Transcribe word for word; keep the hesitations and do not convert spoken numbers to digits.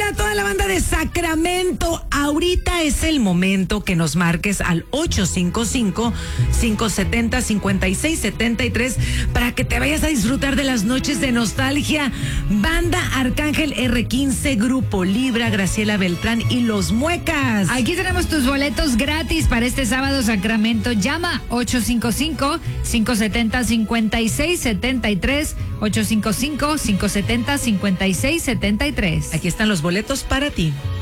para toda la banda de Sacramento. Ahorita es el momento que nos marques al ocho cinco cinco, cinco siete cero, cinco seis siete tres para que te vayas a disfrutar de las noches de nostalgia. Banda Arcángel R quince, Grupo Libra, Graciela Beltrán y Los Muecas. Aquí tenemos tus boletos gratis para este sábado, Sacramento. Llama ocho cinco cinco, cinco siete cero, cinco seis siete tres, ocho cinco cinco, cinco siete cero, cinco seis siete tres. Aquí están los boletos para ti.